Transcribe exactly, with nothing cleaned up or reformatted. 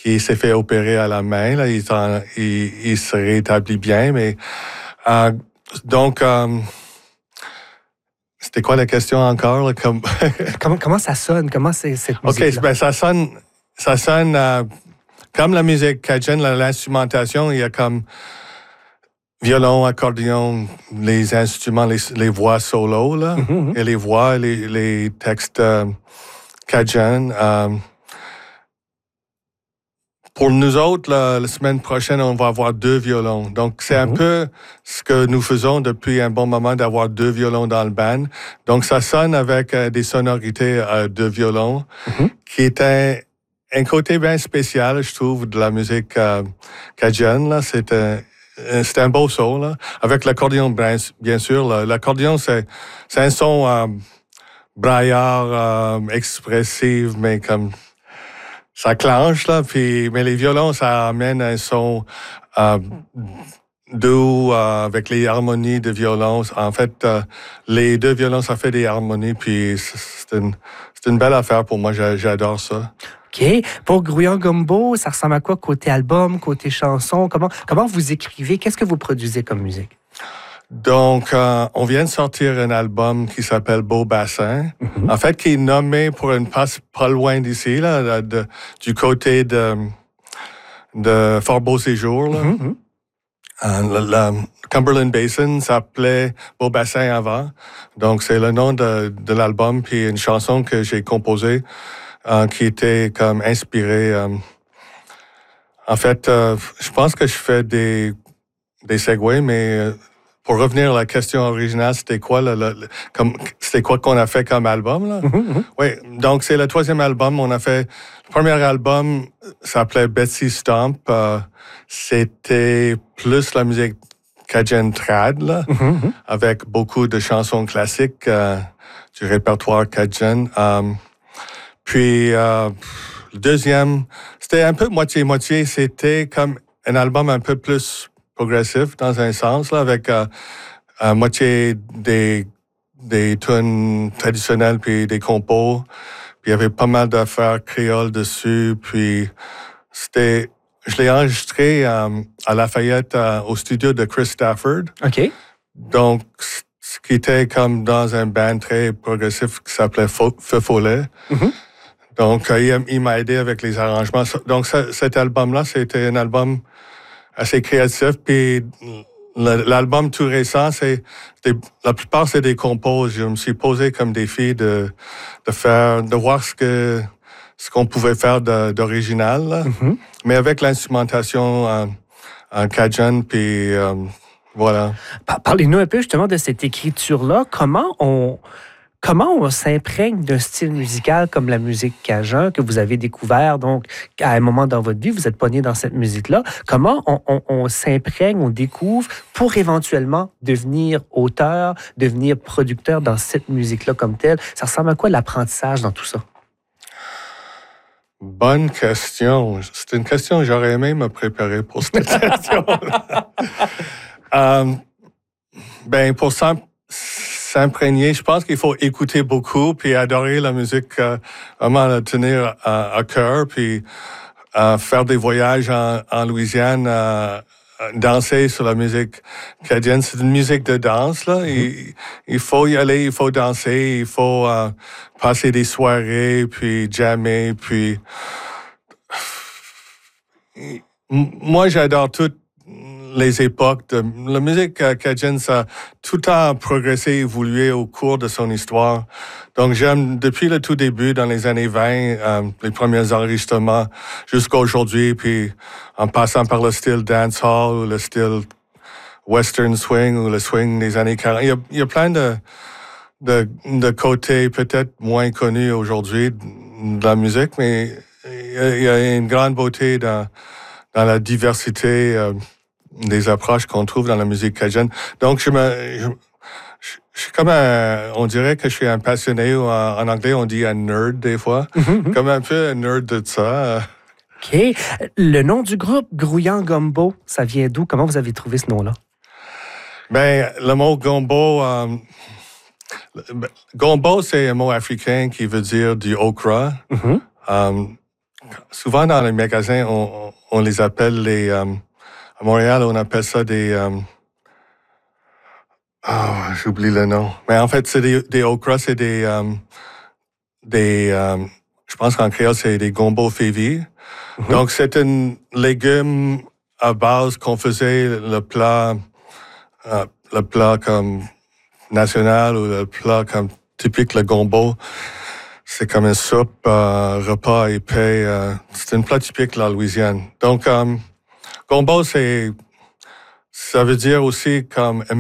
qui s'est fait opérer à la main. Là, il, en, il, il se rétablit bien, mais euh, donc euh, c'était quoi la question encore? Là, comme... comment, comment ça sonne? Comment c'est cette musique-là? OK, ben ça sonne, ça sonne euh, comme la musique cajun, l'instrumentation, il y a comme violon, accordéon, les instruments, les, les voix solo, là, mm-hmm. et les voix, les, les textes euh, cajun. Euh, pour nous autres, la, la semaine prochaine, on va avoir deux violons. Donc, c'est mm-hmm. un peu ce que nous faisons depuis un bon moment, d'avoir deux violons dans le band. Donc, ça sonne avec euh, des sonorités euh, de violon, mm-hmm. qui est un, un côté bien spécial, je trouve, de la musique euh, cajun. Là. C'est un C'est un beau son, là. Avec l'accordéon, bien sûr. Là. L'accordéon, c'est, c'est un son euh, braillard, euh, expressif, mais comme ça clenche, là. Puis, mais les violons, ça amène un son euh, doux, euh, avec les harmonies de violon. En fait, euh, les deux violons, ça fait des harmonies, puis c'est une, c'est une belle affaire pour moi. J'adore ça. OK. Pour Grouillon Gumbo, ça ressemble à quoi côté album, côté chanson? Comment, comment vous écrivez? Qu'est-ce que vous produisez comme musique? Donc, euh, on vient de sortir un album qui s'appelle Beau Bassin. Mm-hmm. En fait, qui est nommé pour une passe pas loin d'ici, là, de, du côté de, de Fort Beau Séjour. Là. Mm-hmm. Euh, le, le Cumberland Basin s'appelait Beau Bassin avant. Donc, c'est le nom de, de l'album, puis une chanson que j'ai composée. Euh, qui était comme inspiré. Euh, en fait, euh, je pense que je fais des, des segways, mais euh, pour revenir à la question originale, c'était quoi, le, le, le, comme, c'était quoi qu'on a fait comme album, là? Mm-hmm. Oui, donc c'est le troisième album. On a fait, le premier album s'appelait Betsy Stomp. Euh, c'était plus la musique cajun trad, là, mm-hmm. avec beaucoup de chansons classiques euh, du répertoire cajun. Euh, Puis, euh, le deuxième, c'était un peu moitié-moitié. C'était comme un album un peu plus progressif, dans un sens, là, avec euh, à moitié des, des tunes traditionnelles puis des compos. Puis, il y avait pas mal d'affaires créoles dessus. Puis, c'était... Je l'ai enregistré euh, à Lafayette, euh, au studio de Chris Stafford. OK. Donc, ce qui était comme dans un band très progressif qui s'appelait Feu Follet. Mm-hmm. Donc, il, il m'a aidé avec les arrangements. Donc, ça, cet album-là, c'était un album assez créatif. Puis, l'album tout récent, c'est des, la plupart, c'est des compos. Je me suis posé comme défi de, de faire, de voir ce que ce qu'on pouvait faire de, d'original, mm-hmm. mais avec l'instrumentation en, en cajun, puis euh, voilà. Parlez-nous un peu justement de cette écriture-là. Comment on... Comment on s'imprègne d'un style musical comme la musique cajun que vous avez découvert, donc, à un moment dans votre vie, vous êtes pogné dans cette musique-là. Comment on, on, on s'imprègne, on découvre pour éventuellement devenir auteur, devenir producteur dans cette musique-là comme telle? Ça ressemble à quoi l'apprentissage dans tout ça? Bonne question. C'est une question que j'aurais aimé me préparer pour cette question-là. euh, ben, pour ça... s'imprégner. Je pense qu'il faut écouter beaucoup puis adorer la musique, euh, vraiment la tenir à, à cœur, puis euh, faire des voyages en, en Louisiane, euh, danser sur la musique cajun. C'est une musique de danse, là. Il, il faut y aller, il faut danser, il faut euh, passer des soirées, puis jammer, puis... Moi, j'adore tout. Les époques de la musique cajun, ça a tout le temps progressé, évolué au cours de son histoire. Donc, j'aime depuis le tout début, dans les années vingt, euh, les premiers enregistrements jusqu'à aujourd'hui, puis en passant par le style dancehall ou le style western swing ou le swing des années quarante. Il y a, il y a plein de, de, de côtés peut-être moins connus aujourd'hui de la musique, mais il y a, il y a une grande beauté dans, dans la diversité euh, des approches qu'on trouve dans la musique cajun. Donc, je me, je, je suis comme un, on dirait que je suis un passionné, ou en, en anglais, on dit un nerd des fois, mm-hmm. comme un peu un nerd de ça. OK. Le nom du groupe, Grouillon Gumbo, ça vient d'où? Comment vous avez trouvé ce nom-là? Ben, le mot gumbo, euh, gumbo, c'est un mot africain qui veut dire du okra. Mm-hmm. Um, souvent dans les magasins, on, on les appelle les... Euh, à Montréal, on appelle ça des... Euh, oh, j'oublie le nom. Mais en fait, c'est des, des okras, c'est des... Euh, des euh, je pense qu'en créole, c'est des gombo févi. Mm-hmm. Donc, c'est un légume à base qu'on faisait le plat... Euh, le plat comme national ou le plat comme typique, le gombo. C'est comme une soupe, euh, repas épais. Euh, c'est un plat typique de la Louisiane. Donc, euh, gombo, c'est, ça veut dire aussi comme